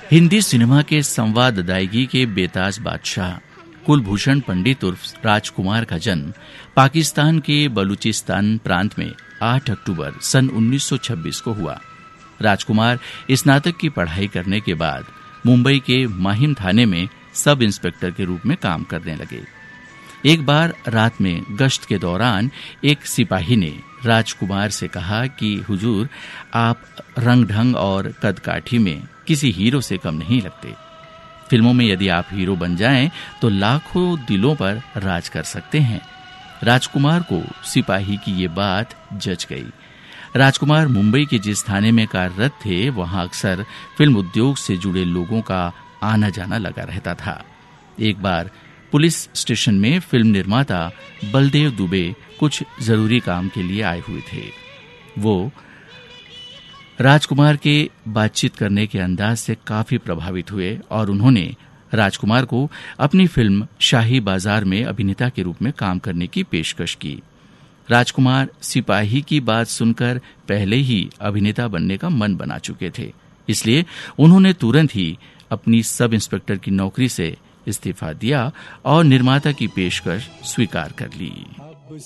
Hindi cinema के संवाद अदायगी के बेताज बादशाह कुलभूषण पंडित उर्फ राजकुमार का जन्म पाकिस्तान के बलूचिस्तान प्रांत में 8 अक्टूबर सन 1926 को हुआ। राजकुमार स्नातक की पढ़ाई करने के बाद मुंबई के माहिम थाने में सब इंस्पेक्टर के रूप में काम करने लगे। एक बार रात में गश्त के दौरान एक सिपाही ने राजकुमार से कहा कि हुजूर, आप रंग ढंग और कदकाठी में किसी हीरो से कम नहीं लगते। फिल्मों में यदि आप हीरो बन जाएं तो लाखों दिलों पर राज कर सकते हैं। राजकुमार को सिपाही की ये बात जच गई। राजकुमार मुंबई के जिस थाने में कार्यरत थे, वहां अक्सर फिल्म उद्योग से जुड़े लोगों का आना जाना लगा रहता था। एक बार पुलिस स्टेशन में फिल्म निर्माता बलदेव दुबे कुछ जरूरी काम के लिए आए हुए थे। वो राजकुमार के बातचीत करने के अंदाज से काफी प्रभावित हुए और उन्होंने राजकुमार को अपनी फिल्म शाही बाजार में अभिनेता के रूप में काम करने की पेशकश की। राजकुमार सिपाही की बात सुनकर पहले ही अभिनेता बनने का मन बना चुके थे, इसलिए उन्होंने तुरंत ही अपनी सब इंस्पेक्टर की नौकरी से इस्तीफा दिया और निर्माता की पेशकश स्वीकार कर ली।